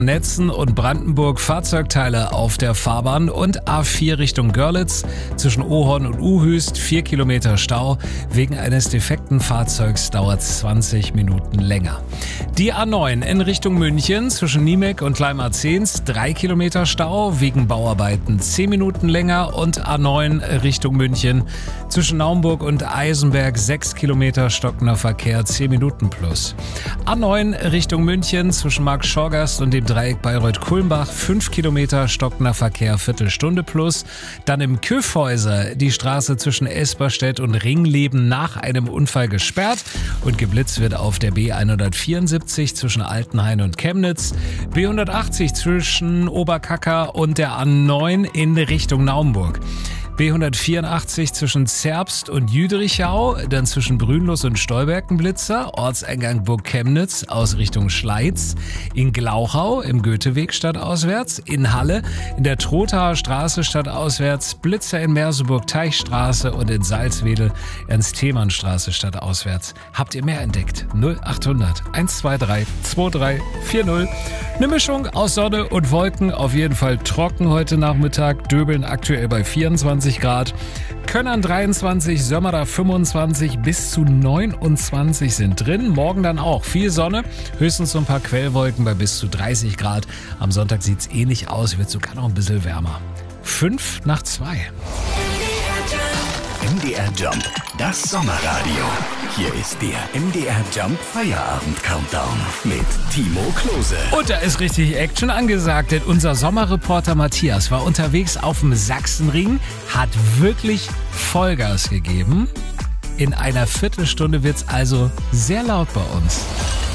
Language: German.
Netzen und Brandenburg Fahrzeugteile auf der Fahrbahn und A4 Richtung Görlitz zwischen Ohorn und Uhüst 4 Kilometer Stau. Wegen eines defekten Fahrzeugs dauert 20 Minuten länger. Die A9 in Richtung München zwischen Niemek und Gleimar-Zehns 3 Kilometer Stau, wegen Bauarbeiten 10 Minuten länger, und A9 Richtung München zwischen Naumburg und Eisenberg 6 Kilometer stockender Verkehr, 10 Minuten plus. A9 Richtung München zwischen Markt-Schorgast und dem Dreieck Bayreuth-Kulmbach 5 Kilometer stockender Verkehr, Viertelstunde plus. Dann im Kyffhäuser die Straße zwischen Esperstedt und Ringleben nach einem Unfall gesperrt und geblitzt wird auf der B174 zwischen Altenhain und Chemnitz, B180 zwischen Oberkacker und der A9 in Richtung Naumburg. B184 zwischen Zerbst und Jüderichau, dann zwischen Brünlus und Stolberg ein Blitzer, Ortseingang Burg-Chemnitz aus Richtung Schleiz, in Glauchau im Goetheweg stadtauswärts, in Halle in der Trothaer Straße stadtauswärts, Blitzer in Merseburg-Teichstraße und in Salzwedel Ernst-Themann-Straße stadtauswärts. Habt ihr mehr entdeckt? 0800 123 2340. Eine Mischung aus Sonne und Wolken, auf jeden Fall trocken heute Nachmittag, Döbeln aktuell bei 24 Grad, Könnern 23, Sömmerer 25 bis zu 29 sind drin. Morgen dann auch viel Sonne, höchstens so ein paar Quellwolken bei bis zu 30 Grad. Am Sonntag sieht's ähnlich aus, wird sogar noch ein bisschen wärmer. 5 nach 2. MDR Jump, das Sommerradio. Hier ist der MDR Jump Feierabend Countdown mit Timo Klose. Und da ist richtig Action angesagt, denn unser Sommerreporter Matthias war unterwegs auf dem Sachsenring, hat wirklich Vollgas gegeben. In einer Viertelstunde wird's also sehr laut bei uns.